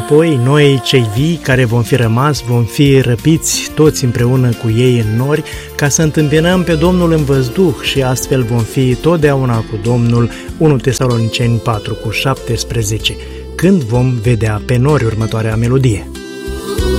apoi noi, cei vii care vom fi rămas, vom fi răpiți toți împreună cu ei în nori, ca să întâmpinăm pe Domnul în văzduh și astfel vom fi totdeauna cu Domnul. 1 Tesaloniceni 4:17. Când vom vedea pe nori următoarea melodie.